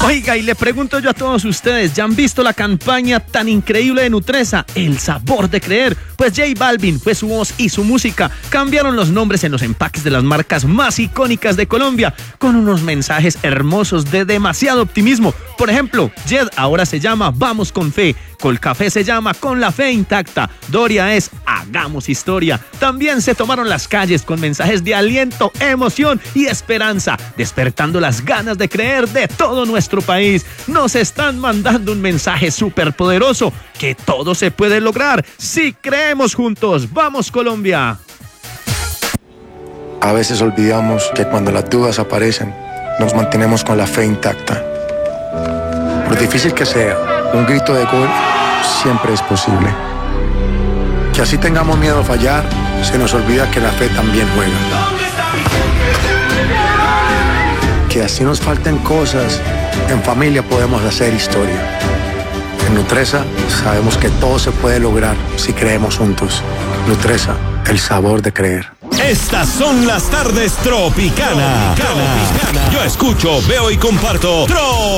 Oiga, y le pregunto yo a todos ustedes, ¿ya han visto la campaña tan increíble de Nutresa? El sabor de creer. Pues J Balvin fue su voz y su música. Cambiaron los nombres en los empaques de las marcas más icónicas de Colombia, con unos mensajes hermosos de demasiado optimismo. Por ejemplo, Jed ahora se llama Vamos con Fe. Colcafé se llama Con la Fe Intacta. Doria es Hagamos Historia. También se tomaron las calles con mensajes de aliento, emoción y esperanza, despertando las ganas de creer de todo nuestro país. Nos están mandando un mensaje súper poderoso, que todo se puede lograr si creemos juntos. ¡Vamos, Colombia! A veces olvidamos que cuando las dudas aparecen, nos mantenemos con la fe intacta. Por difícil que sea, un grito de gol siempre es posible. Que así tengamos miedo a fallar, se nos olvida que la fe también juega. Que así nos falten cosas, en familia podemos hacer historia. En Nutresa sabemos que todo se puede lograr si creemos juntos. Nutresa, el sabor de creer. Estas son las tardes Tropicana. Yo escucho, veo y comparto